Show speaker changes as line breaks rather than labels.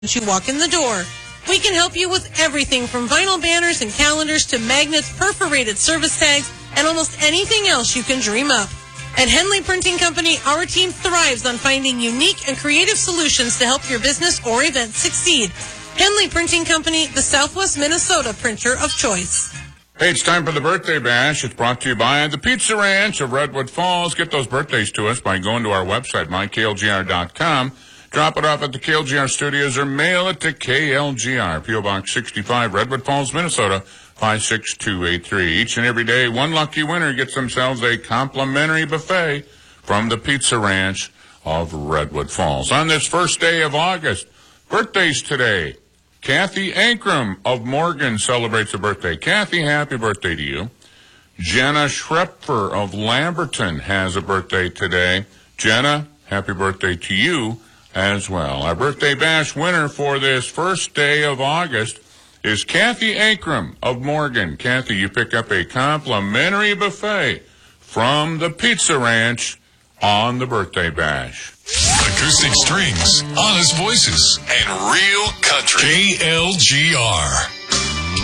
once you walk in the door. We can help you with everything from vinyl banners and calendars to magnets, perforated service tags, and almost anything else you can dream up. At Henley Printing Company, our team thrives on finding unique and creative solutions to help your business or event succeed. Henley Printing Company, the Southwest Minnesota printer of choice.
Hey, it's time for the Birthday Bash. It's brought to you by the Pizza Ranch of Redwood Falls. Get those birthdays to us by going to our website, myklgr.com. Drop it off at the KLGR studios or mail it to KLGR, P.O. Box 65, Redwood Falls, Minnesota, 56283. Each and every day, one lucky winner gets themselves a complimentary buffet from the Pizza Ranch of Redwood Falls. On this first day of August, birthdays today. Kathy Ankrum of Morgan celebrates a birthday. Kathy, happy birthday to you. Jenna Schrepfer of Lamberton has a birthday today. Jenna, happy birthday to you as well. Our Birthday Bash winner for this first day of August is Kathy Ankrum of Morgan. Kathy, you pick up a complimentary buffet from the Pizza Ranch on the Birthday Bash.
Acoustic strings, honest voices, and real country. KLGR.